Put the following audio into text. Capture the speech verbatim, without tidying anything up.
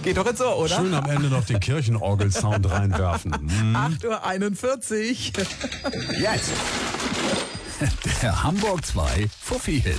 Geht doch jetzt so, oder? Schön am Ende noch den Kirchenorgel-Sound reinwerfen. Hm. acht Uhr einundvierzig. Jetzt der Hamburg zwei Fuffi-Hit.